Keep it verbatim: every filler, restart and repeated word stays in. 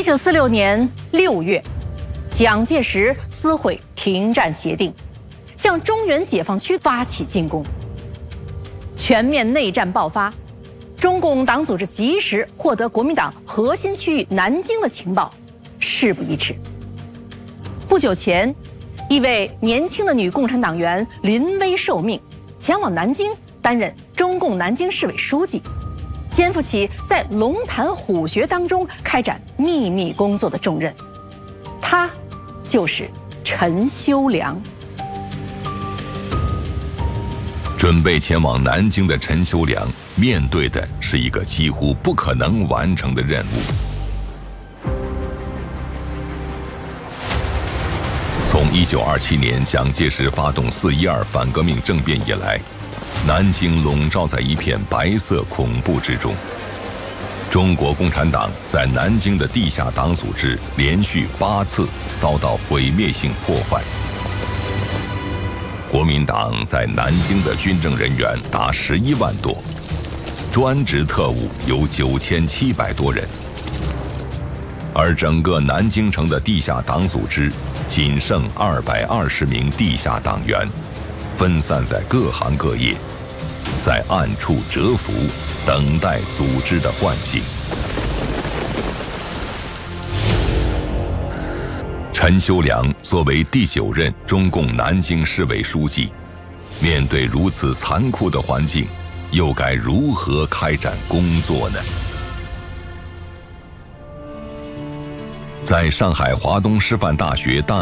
九四六年六月，蒋介石撕毁停战协定，向中原解放区发起进攻。全面内战爆发，中共党组织及时获得国民党核心区域南京的情报，事不宜迟。不久前，一位年轻的女共产党员临危受命，前往南京担任中共南京市委书记，肩负起在龙潭虎穴当中开展秘密工作的重任。他就是陈修良。 准备前往南京的陈修良面对的是一个几乎不可能完成的任务。从一九二七年蒋介石发动四一二反革命政变以来，南京笼罩在一片白色恐怖之中。中国共产党在南京的地下党组织连续八次遭到毁灭性破坏。国民党在南京的军政人员达十一万多，专职特务有九千七百多人，而整个南京城的地下党组织仅剩二百二十名地下党员，分散在各行各业，在暗处蛰伏，等待组织的唤醒。陈修良作为第九任中共南京市委书记，面对如此残酷的环境，又该如何开展工作呢？在上海华东师范大学大